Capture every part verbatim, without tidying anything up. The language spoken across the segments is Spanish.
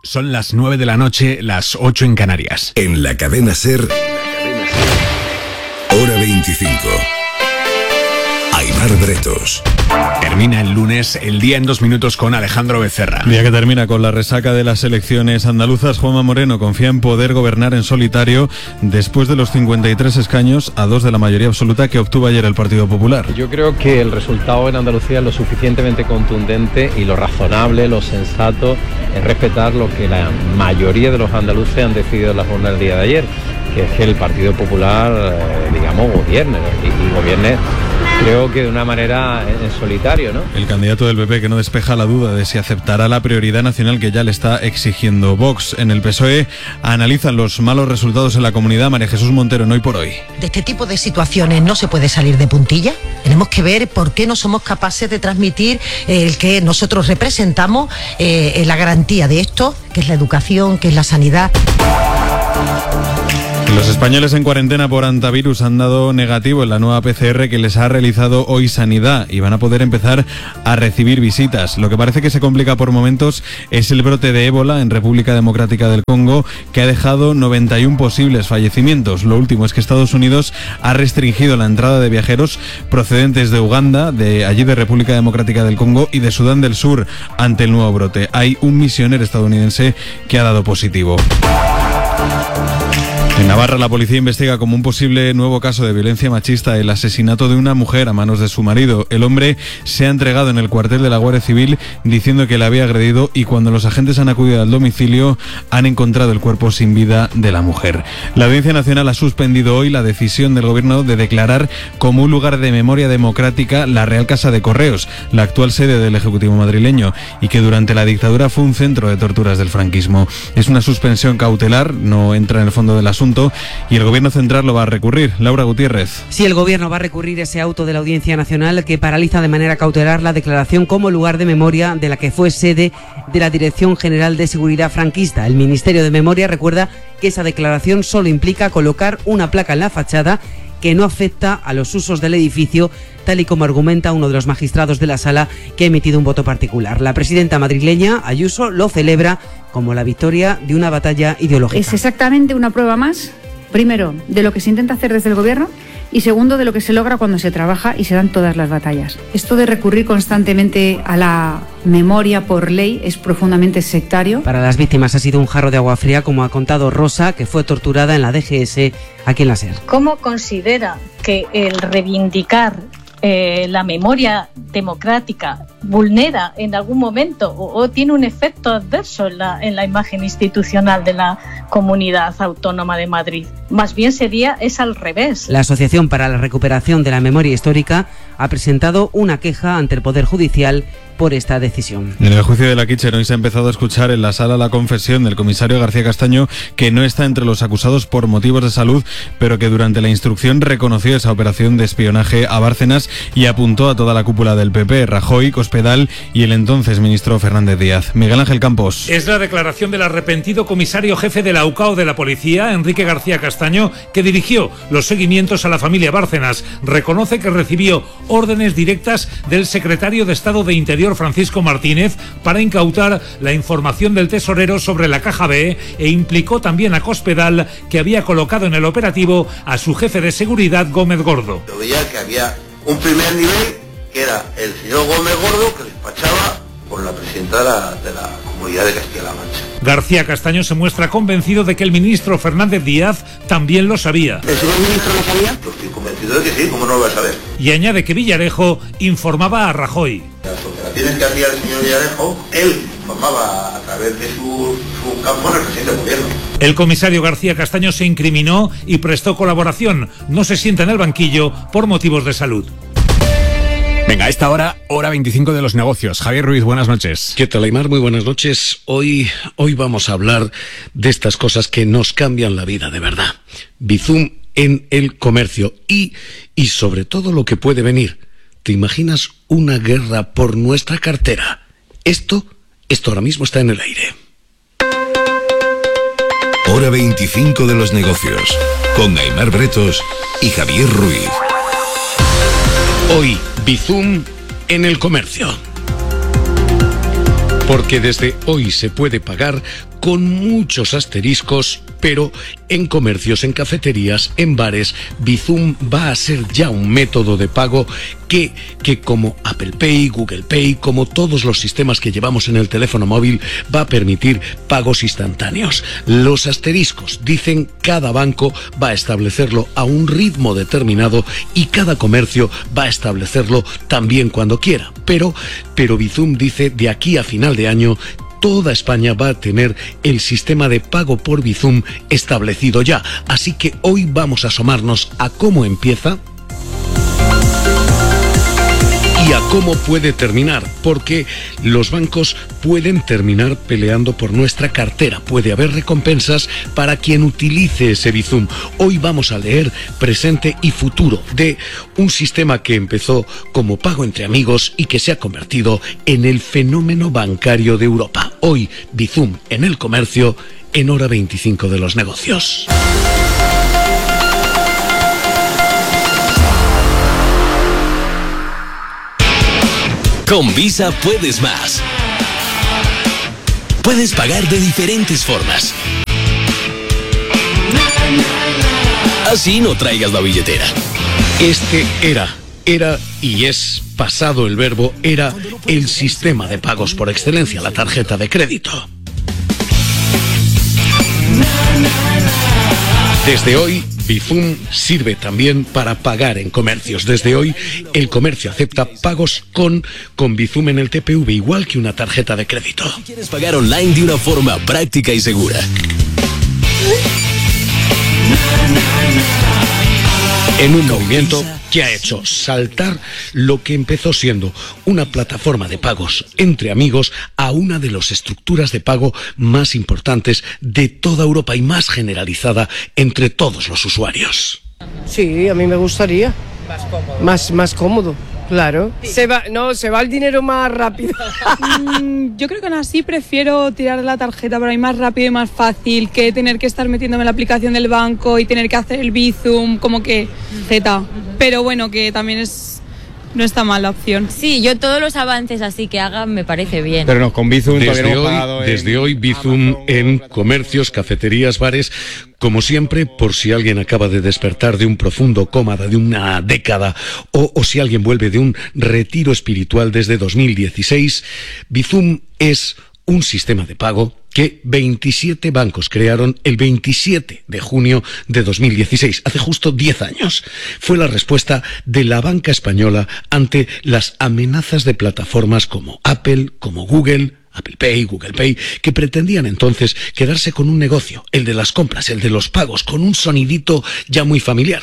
Son las nueve de la noche, las ocho en Canarias. En la cadena SER, Hora veinticinco. Aimar Bretos. Termina el lunes, el día en dos minutos con Alejandro Becerra. Día que termina con la resaca de las elecciones andaluzas. Juanma Moreno confía en poder gobernar en solitario después de los cincuenta y tres escaños a dos de la mayoría absoluta que obtuvo ayer el Partido Popular. Yo creo que el resultado en Andalucía es lo suficientemente contundente y lo razonable, lo sensato es respetar lo que la mayoría de los andaluces han decidido en la jornada del día de ayer, que es que el Partido Popular, eh, digamos, gobierne, ¿no? y, y gobierne, creo que de una manera en solitario, ¿no? El candidato del P P que no despeja la duda de si aceptará la prioridad nacional que ya le está exigiendo Vox. En el P S O E analizan los malos resultados en la comunidad. María Jesús Montero, en Hoy por Hoy. De este tipo de situaciones no se puede salir de puntilla. Tenemos que ver por qué no somos capaces de transmitir el que nosotros representamos, eh, la garantía de esto, que es la educación, que es la sanidad. Los españoles en cuarentena por antivirus han dado negativo en la nueva P C R que les ha realizado hoy Sanidad y van a poder empezar a recibir visitas. Lo que parece que se complica por momentos es el brote de ébola en República Democrática del Congo, que ha dejado noventa y uno posibles fallecimientos. Lo último es que Estados Unidos ha restringido la entrada de viajeros procedentes de Uganda, de allí de República Democrática del Congo y de Sudán del Sur ante el nuevo brote. Hay un misionero estadounidense que ha dado positivo. En Navarra, la policía investiga como un posible nuevo caso de violencia machista el asesinato de una mujer a manos de su marido. El hombre se ha entregado en el cuartel de la Guardia Civil diciendo que la había agredido y cuando los agentes han acudido al domicilio han encontrado el cuerpo sin vida de la mujer. La Audiencia Nacional ha suspendido hoy la decisión del Gobierno de declarar como un lugar de memoria democrática la Real Casa de Correos, la actual sede del Ejecutivo madrileño, y que durante la dictadura fue un centro de torturas del franquismo. Es una suspensión cautelar, no entra en el fondo del asunto, y el Gobierno central lo va a recurrir. Laura Gutiérrez. Sí, el Gobierno va a recurrir ese auto de la Audiencia Nacional que paraliza de manera cautelar la declaración como lugar de memoria de la que fue sede de la Dirección General de Seguridad franquista. El Ministerio de Memoria recuerda que esa declaración solo implica colocar una placa en la fachada que no afecta a los usos del edificio, tal y como argumenta uno de los magistrados de la sala que ha emitido un voto particular. La presidenta madrileña, Ayuso, lo celebra como la victoria de una batalla ideológica. Es exactamente una prueba más, primero, de lo que se intenta hacer desde el Gobierno y segundo, de lo que se logra cuando se trabaja y se dan todas las batallas. Esto de recurrir constantemente a la memoria por ley es profundamente sectario. Para las víctimas ha sido un jarro de agua fría, como ha contado Rosa, que fue torturada en la D G S aquí en la SER. ¿Cómo considera que el reivindicar eh, la memoria democrática vulnera en algún momento o, o tiene un efecto adverso en la, en la imagen institucional de la Comunidad Autónoma de Madrid? Más bien sería, es al revés. La Asociación para la Recuperación de la Memoria Histórica ha presentado una queja ante el Poder Judicial por esta decisión. En el juicio de la Kitchen hoy se ha empezado a escuchar en la sala la confesión del comisario García Castaño, que no está entre los acusados por motivos de salud, pero que durante la instrucción reconoció esa operación de espionaje a Bárcenas y apuntó a toda la cúpula del P P, Rajoy, Cospedal y el entonces ministro Fernández Díaz. Miguel Ángel Campos. Es la declaración del arrepentido comisario jefe de la U C A O de la policía, Enrique García Castaño, que dirigió los seguimientos a la familia Bárcenas. Reconoce que recibió órdenes directas del secretario de Estado de Interior, Francisco Martínez, para incautar la información del tesorero sobre la Caja B e implicó también a Cospedal, que había colocado en el operativo a su jefe de seguridad, Gómez Gordo. Yo veía que había un primer nivel, que era el señor Gómez Gordo, que despachaba por la presidenta de la, de la Comunidad de Castilla-La Mancha. García Castaño se muestra convencido de que el ministro Fernández Díaz también lo sabía. ¿El señor ministro lo sabía? Yo estoy convencido de que sí, ¿cómo no lo va a saber? Y añade que Villarejo informaba a Rajoy. Las operaciones que hacía el señor Villarejo, él informaba a través de su, su campo al presidente del Gobierno. El comisario García Castaño se incriminó y prestó colaboración. No se sienta en el banquillo por motivos de salud. Venga, a esta hora, hora veinticinco de los negocios. Javier Ruiz, buenas noches. ¿Qué tal, Aimar? Muy buenas noches. Hoy, hoy vamos a hablar de estas cosas que nos cambian la vida de verdad. Bizum en el comercio y, y sobre todo lo que puede venir. ¿Te imaginas una guerra por nuestra cartera? Esto, esto ahora mismo está en el aire. Hora veinticinco de los negocios, con Aimar Bretos y Javier Ruiz. Hoy, Bizum en el comercio. Porque desde hoy se puede pagar con muchos asteriscos, pero en comercios, en cafeterías, en bares, Bizum va a ser ya un método de pago que, que como Apple Pay, Google Pay, como todos los sistemas que llevamos en el teléfono móvil, va a permitir pagos instantáneos. Los asteriscos dicen cada banco va a establecerlo a un ritmo determinado y cada comercio va a establecerlo también cuando quiera. Pero, pero Bizum dice de aquí a final de año toda España va a tener el sistema de pago por Bizum establecido ya. Así que hoy vamos a asomarnos a cómo empieza y a cómo puede terminar, porque los bancos pueden terminar peleando por nuestra cartera. Puede haber recompensas para quien utilice ese Bizum. Hoy vamos a leer presente y futuro de un sistema que empezó como pago entre amigos y que se ha convertido en el fenómeno bancario de Europa. Hoy, Bizum en el comercio, en hora veinticinco de los negocios. Con Visa puedes más. Puedes pagar de diferentes formas. Así no traigas la billetera. Este era, era y es pasado el verbo, era el sistema de pagos por excelencia, la tarjeta de crédito. Desde hoy, Bizum sirve también para pagar en comercios. Desde hoy, el comercio acepta pagos con, con Bizum en el T P V, igual que una tarjeta de crédito. Si quieres pagar online de una forma práctica y segura. En un movimiento que ha hecho saltar lo que empezó siendo una plataforma de pagos entre amigos a una de las estructuras de pago más importantes de toda Europa y más generalizada entre todos los usuarios. Sí, a mí me gustaría. Más cómodo. Más, más cómodo. Claro. Se va, no, se va el dinero más rápido. mm, yo creo que aún así prefiero tirar la tarjeta por ahí más rápido y más fácil que tener que estar metiéndome en la aplicación del banco y tener que hacer el Bizum, como que Z. Pero bueno, que también es no está mal la opción. Sí, yo todos los avances así que hagan me parece bien. Pero no, con Bizum desde todavía no hemos hoy, pagado en desde hoy Bizum Amazon, en comercios, cafeterías, bares, como siempre, por si alguien acaba de despertar de un profundo coma de una década o, o si alguien vuelve de un retiro espiritual desde dos mil dieciséis, Bizum es un sistema de pago que veintisiete bancos crearon el veintisiete de junio de dos mil dieciséis, hace justo diez años. Fue la respuesta de la banca española ante las amenazas de plataformas como Apple, como Google, Apple Pay, Google Pay, que pretendían entonces quedarse con un negocio, el de las compras, el de los pagos, con un sonidito ya muy familiar.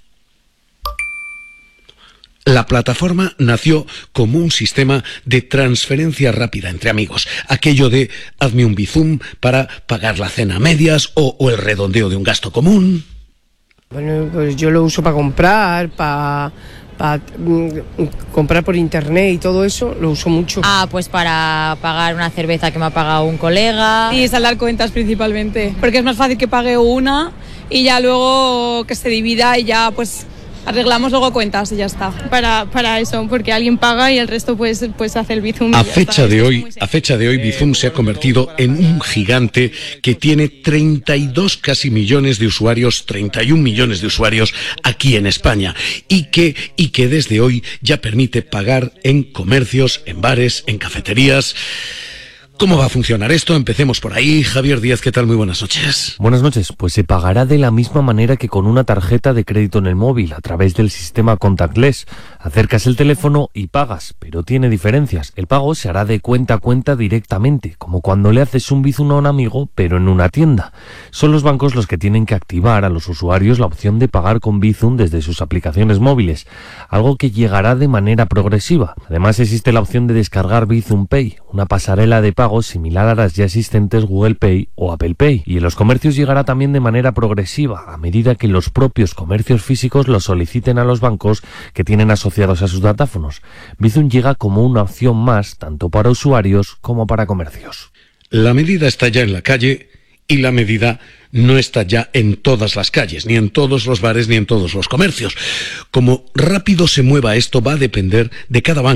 La plataforma nació como un sistema de transferencia rápida entre amigos. Aquello de hazme un Bizum para pagar la cena a medias o, o el redondeo de un gasto común. Bueno, pues yo lo uso para comprar, para, para mm, comprar por internet y todo eso, lo uso mucho. Ah, pues para pagar una cerveza que me ha pagado un colega. Y saldar cuentas principalmente, porque es más fácil que pague una y ya luego que se divida y ya pues arreglamos luego cuentas y ya está. Para, para eso, porque alguien paga y el resto pues, pues hace el Bizum. A fecha de hoy, a fecha de hoy, Bizum se ha convertido en un gigante que tiene treinta y dos casi millones de usuarios, treinta y un millones de usuarios aquí en España y que, y que desde hoy ya permite pagar en comercios, en bares, en cafeterías. ¿Cómo va a funcionar esto? Empecemos por ahí. Javier Díaz, ¿qué tal? Muy buenas noches. Buenas noches. Pues se pagará de la misma manera que con una tarjeta de crédito en el móvil, a través del sistema contactless. Acercas el teléfono y pagas, pero tiene diferencias. El pago se hará de cuenta a cuenta directamente, como cuando le haces un Bizum a un amigo, pero en una tienda. Son los bancos los que tienen que activar a los usuarios la opción de pagar con Bizum desde sus aplicaciones móviles, algo que llegará de manera progresiva. Además existe la opción de descargar Bizum Pay, una pasarela de pago similar a las ya existentes Google Pay o Apple Pay, y en los comercios llegará también de manera progresiva a medida que los propios comercios físicos lo soliciten a los bancos que tienen asociados a sus datáfonos. Bizum llega como una opción más tanto para usuarios como para comercios. La medida está ya en la calle y la medida no está ya en todas las calles, ni en todos los bares, ni en todos los comercios. Como rápido se mueva esto va a depender de cada banco,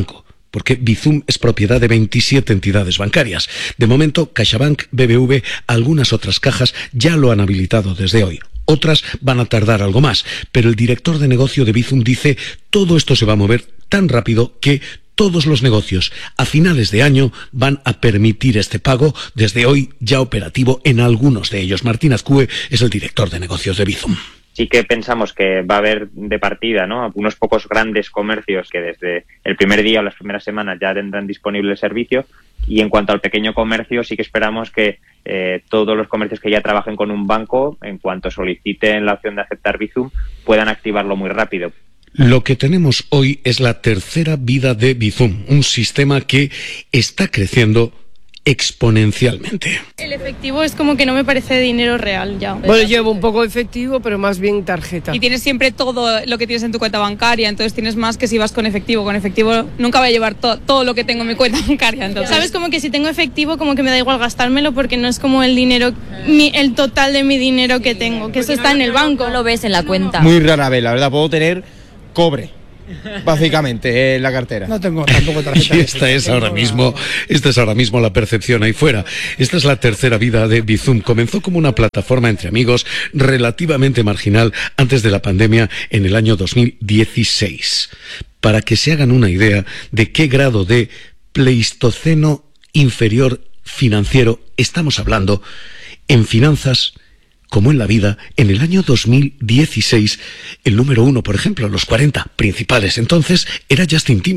porque Bizum es propiedad de veintisiete entidades bancarias. De momento, CaixaBank, B B V, algunas otras cajas ya lo han habilitado desde hoy. Otras van a tardar algo más, pero el director de negocio de Bizum dice todo esto se va a mover tan rápido que todos los negocios a finales de año van a permitir este pago, desde hoy ya operativo en algunos de ellos. Martín Azcue es el director de negocios de Bizum. Sí que pensamos que va a haber de partida, ¿no?, unos pocos grandes comercios que desde el primer día o las primeras semanas ya tendrán disponible el servicio, y en cuanto al pequeño comercio sí que esperamos que eh, todos los comercios que ya trabajen con un banco, en cuanto soliciten la opción de aceptar Bizum, puedan activarlo muy rápido. Lo que tenemos hoy es la tercera vida de Bizum, un sistema que está creciendo exponencialmente. El efectivo es como que no me parece dinero real ya. Bueno, llevo un poco de efectivo, pero más bien tarjeta. Y tienes siempre todo lo que tienes en tu cuenta bancaria, entonces tienes más que si vas con efectivo. Con efectivo nunca voy a llevar to- todo lo que tengo en mi cuenta bancaria. Entonces. ¿Sabes? Como que si tengo efectivo, como que me da igual gastármelo porque no es como el dinero, mi, el total de mi dinero que tengo, que eso está en el banco. No lo ves en la cuenta. Muy rara vez, la verdad, puedo tener cobre, básicamente, en la cartera. No tengo tampoco tarjeta. Y esta es ahora mismo, esta es ahora mismo la percepción ahí fuera. Esta es la tercera vida de Bizum. Comenzó como una plataforma entre amigos relativamente marginal antes de la pandemia en el año dos mil dieciséis. Para que se hagan una idea de qué grado de pleistoceno inferior financiero estamos hablando, en finanzas como en la vida, en el año dos mil dieciséis, el número uno, por ejemplo, los cuarenta principales entonces, era Justin Timberlake.